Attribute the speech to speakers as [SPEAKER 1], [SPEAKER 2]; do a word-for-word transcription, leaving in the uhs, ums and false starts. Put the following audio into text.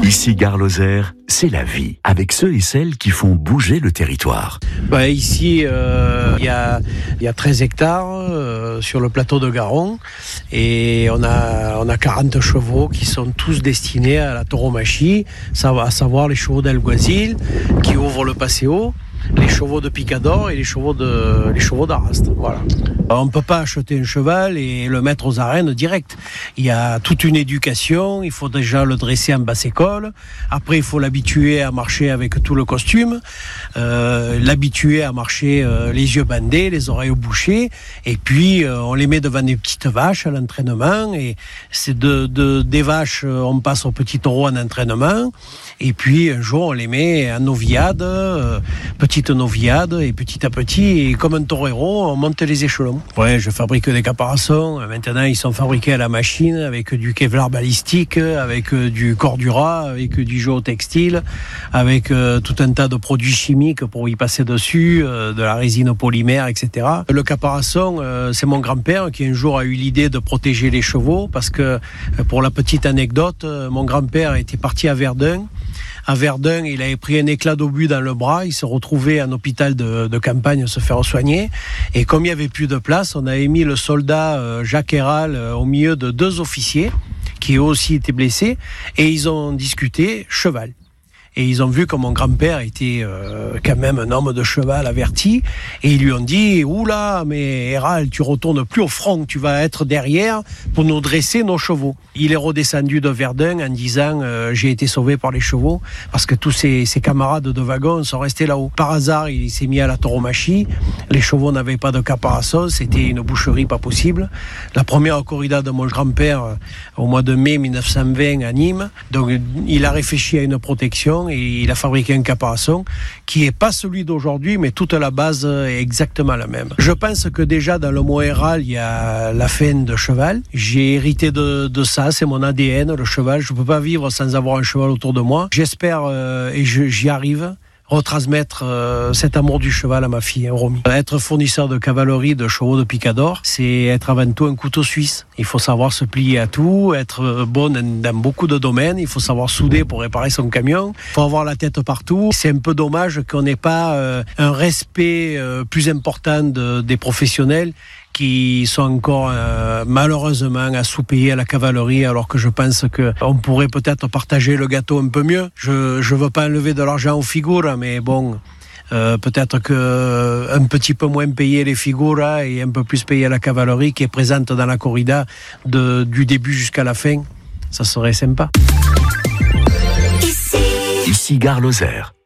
[SPEAKER 1] Ici Gare Lozère, c'est la vie, avec ceux et celles qui font bouger le territoire.
[SPEAKER 2] Bah ici, il euh, y, a, y a treize hectares euh, sur le plateau de Garon et on a, on a quarante chevaux qui sont tous destinés à la tauromachie, à savoir les chevaux d'Alguazil qui ouvrent le Paseo, les chevaux de Picador et les chevaux de les chevaux d'Arrast. Voilà. On ne peut pas acheter un cheval et le mettre aux arènes direct. Il y a toute une éducation, il faut déjà le dresser en basse école, après il faut l'habituer à marcher avec tout le costume, euh, l'habituer à marcher euh, les yeux bandés, les oreilles bouchées, et puis euh, on les met devant des petites vaches à l'entraînement, et c'est de, de, des vaches, on passe au petit taureau en entraînement, et puis un jour on les met en novillade, euh, petite novillade, et petit à petit, et comme un torero, on monte les échelons. Ouais, je fabrique des caparaçons. Maintenant, ils sont fabriqués à la machine avec du Kevlar balistique, avec du Cordura, avec du géotextile, avec euh, tout un tas de produits chimiques pour y passer dessus, euh, de la résine polymère, et cetera. Le caparaçon, euh, c'est mon grand-père qui un jour a eu l'idée de protéger les chevaux parce que, pour la petite anecdote, mon grand-père était parti à Verdun. À Verdun, il avait pris un éclat d'obus dans le bras, il se retrouvait en hôpital de, de campagne se faire soigner, et comme il n'y avait plus de place, on avait mis le soldat euh, Jacques Héral euh, au milieu de deux officiers qui eux aussi étaient blessés, et ils ont discuté cheval. Et ils ont vu que mon grand-père était euh, quand même un homme de cheval averti. Et ils lui ont dit « Oula, mais Héral, tu retournes plus au front, tu vas être derrière pour nous dresser nos chevaux. » Il est redescendu de Verdun en disant euh, « J'ai été sauvé par les chevaux parce que tous ses, ses camarades de wagon sont restés là-haut. » Par hasard, il s'est mis à la tauromachie. Les chevaux n'avaient pas de caparaçon, c'était une boucherie pas possible. La première corrida de mon grand-père euh, au mois de mai mille neuf cent vingt à Nîmes. Donc il a réfléchi à une protection et il a fabriqué un caparaçon qui n'est pas celui d'aujourd'hui, mais toute la base est exactement la même. Je pense que déjà dans le mot Héral, il y a la faine de cheval. J'ai hérité de, de ça, c'est mon A D N, le cheval. Je ne peux pas vivre sans avoir un cheval autour de moi. J'espère, euh, et je, j'y arrive, retransmettre euh, cet amour du cheval à ma fille, hein, Romy. Être fournisseur de cavalerie de chevaux de Picador, c'est être avant tout un couteau suisse. Il faut savoir se plier à tout, être bon dans, dans beaucoup de domaines. Il faut savoir souder pour réparer son camion. Il faut avoir la tête partout. C'est un peu dommage qu'on n'ait pas euh, un respect euh, plus important de, des professionnels qui sont encore euh, malheureusement à sous-payer à la cavalerie, alors que je pense qu'on pourrait peut-être partager le gâteau un peu mieux. Je ne veux pas enlever de l'argent aux figures, mais bon, euh, peut-être qu'un petit peu moins payer les figures et un peu plus payer la cavalerie qui est présente dans la corrida de, du début jusqu'à la fin, ça serait sympa.
[SPEAKER 1] Ici Gare Lozère.